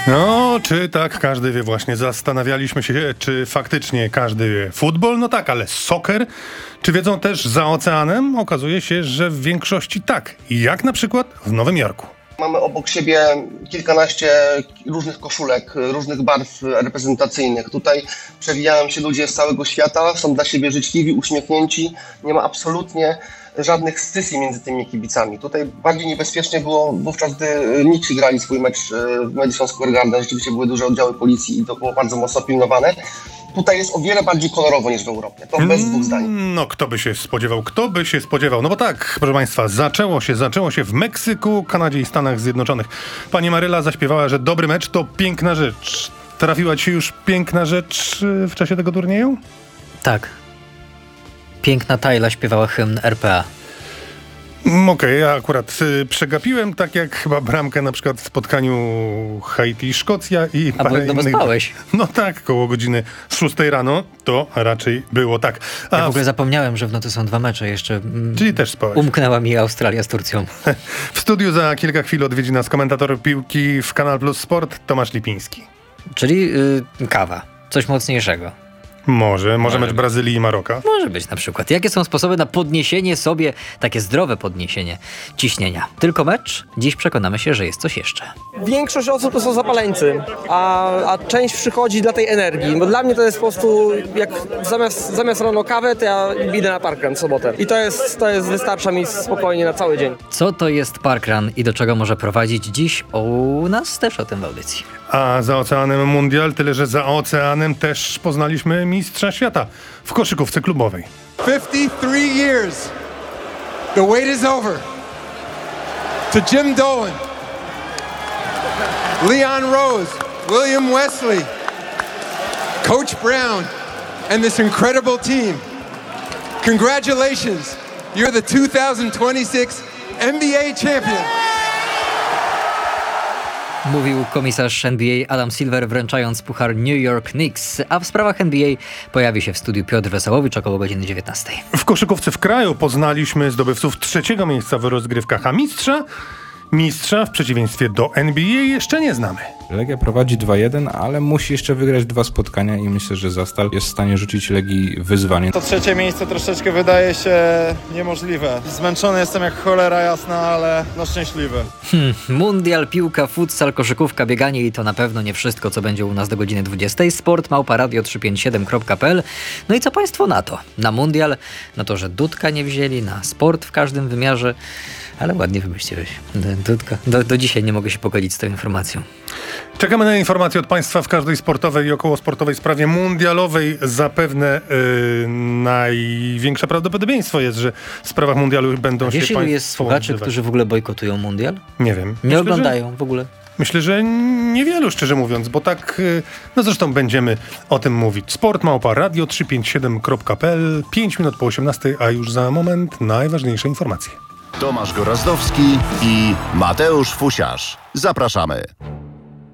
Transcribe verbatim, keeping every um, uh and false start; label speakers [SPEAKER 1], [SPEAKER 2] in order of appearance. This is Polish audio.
[SPEAKER 1] No, czy tak każdy wie właśnie. Zastanawialiśmy się, czy faktycznie każdy wie futbol. No tak, ale soccer? Czy wiedzą też za oceanem? Okazuje się, że w większości tak. Jak na przykład w Nowym Jorku.
[SPEAKER 2] Mamy obok siebie kilkanaście różnych koszulek, różnych barw reprezentacyjnych. Tutaj przewijają się ludzie z całego świata, są dla siebie życzliwi, uśmiechnięci. Nie ma absolutnie żadnych scysji między tymi kibicami. Tutaj bardziej niebezpiecznie było wówczas, gdy Knicksi grali swój mecz w Madison Square Garden. Rzeczywiście były duże oddziały policji i to było bardzo mocno pilnowane. Tutaj jest o wiele bardziej kolorowo niż w Europie. To bez dwóch zdań.
[SPEAKER 1] No, kto by się spodziewał? Kto by się spodziewał? No bo tak, proszę Państwa, zaczęło się, zaczęło się w Meksyku, Kanadzie i Stanach Zjednoczonych. Pani Maryla zaśpiewała, że dobry mecz to piękna rzecz. Trafiła ci już piękna rzecz w czasie tego turnieju?
[SPEAKER 3] Tak. Piękna Tajla śpiewała hymn R P A.
[SPEAKER 1] Mm, Okej, okay, ja akurat y, przegapiłem, tak jak chyba bramkę na przykład w spotkaniu Haiti-Szkocja i
[SPEAKER 3] A bo,
[SPEAKER 1] parę
[SPEAKER 3] no bo
[SPEAKER 1] innych.
[SPEAKER 3] spałeś.
[SPEAKER 1] No tak, koło godziny szóstej rano to raczej było tak. A
[SPEAKER 3] Ja w ogóle zapomniałem, że w nocy są dwa mecze jeszcze. Mm,
[SPEAKER 1] Czyli też spałeś.
[SPEAKER 3] Umknęła mi Australia z Turcją.
[SPEAKER 1] W studiu za kilka chwil odwiedzi nas komentator piłki w Kanal Plus Sport Tomasz Lipiński.
[SPEAKER 3] Czyli y, kawa. Coś mocniejszego.
[SPEAKER 1] Może, może mecz Brazylii i Maroka.
[SPEAKER 3] Może być na przykład. Jakie są sposoby na podniesienie sobie, takie zdrowe podniesienie ciśnienia? Tylko mecz? Dziś przekonamy się, że jest coś jeszcze.
[SPEAKER 4] Większość osób to są zapaleńcy, a, a część przychodzi dla tej energii. Bo dla mnie to jest po prostu, jak zamiast, zamiast rano kawę, to ja idę na parkrun w sobotę. I to jest, to jest, wystarcza mi spokojnie na cały dzień.
[SPEAKER 3] Co to jest parkrun i do czego może prowadzić? Dziś u nas też o tym w audycji.
[SPEAKER 1] A za oceanem mundial, tyle że za oceanem też poznaliśmy mistrza świata w koszykówce klubowej.
[SPEAKER 5] fifty-three years. The wait is over. To Jim Dolan, Leon Rose, William Wesley, Coach Brown, and this incredible team. Congratulations. You're the two thousand twenty-six N B A champion.
[SPEAKER 3] Mówił komisarz N B A Adam Silver, wręczając puchar New York Knicks, a w sprawach N B A pojawi się w studiu Piotr Wesołowicz około godziny dziewiętnastej.
[SPEAKER 1] W koszykówce w kraju poznaliśmy zdobywców trzeciego miejsca w rozgrywkach, a mistrza, mistrza w przeciwieństwie do N B A jeszcze nie znamy.
[SPEAKER 6] Legia prowadzi dwa jeden, ale musi jeszcze wygrać dwa spotkania i myślę, że Zastal jest w stanie rzucić Legii wyzwanie.
[SPEAKER 7] To trzecie miejsce troszeczkę wydaje się niemożliwe. Zmęczony jestem jak cholera jasna, ale no szczęśliwy.
[SPEAKER 3] Hmm, mundial, piłka, futsal, koszykówka, bieganie i to na pewno nie wszystko, co będzie u nas do godziny dwudziestej. Sport małpa radio trzysta pięćdziesiąt siedem kropka p l. No i co państwo na to? Na mundial, na to, że Dudka nie wzięli, na sport w każdym wymiarze, ale ładnie wymyśliłeś. Dudka. Do, do dzisiaj nie mogę się pogodzić z tą informacją.
[SPEAKER 1] Czekamy na informacje od Państwa w każdej sportowej i okołosportowej sprawie mundialowej. Zapewne yy, największe prawdopodobieństwo jest, że w sprawach mundialu będą
[SPEAKER 3] A
[SPEAKER 1] się
[SPEAKER 3] wiesz,
[SPEAKER 1] Państwo
[SPEAKER 3] ilu jest słuchaczy,
[SPEAKER 1] odzywać.
[SPEAKER 3] którzy w ogóle bojkotują mundial?
[SPEAKER 1] Nie wiem.
[SPEAKER 3] Nie
[SPEAKER 1] Myślę,
[SPEAKER 3] oglądają
[SPEAKER 1] że,
[SPEAKER 3] w ogóle.
[SPEAKER 1] Myślę, że niewielu, szczerze mówiąc, bo tak, yy, no zresztą będziemy o tym mówić. Sport małpa radio trzysta pięćdziesiąt siedem kropka p l. pięć minut po osiemnastej, a już za moment najważniejsze informacje.
[SPEAKER 8] Tomasz Gorazdowski i Mateusz Fusiarz. Zapraszamy.